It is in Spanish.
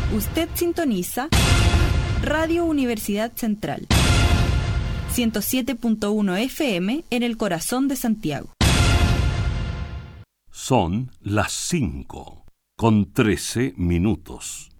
Usted sintoniza Radio Universidad Central, 107.1 FM en el corazón de Santiago. Son las 5:13.